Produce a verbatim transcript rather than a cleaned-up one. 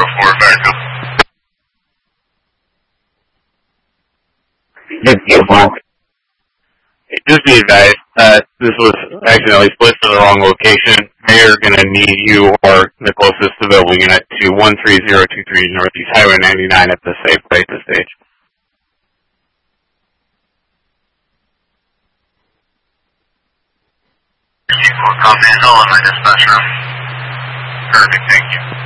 for backup. Just be advised, uh, this was accidentally split to the wrong location. They are going to need you or the closest civilian unit to one three zero two three Northeast Highway ninety-nine at the safe place to stage. Copy, all in my dispatch room. Perfect, thank you.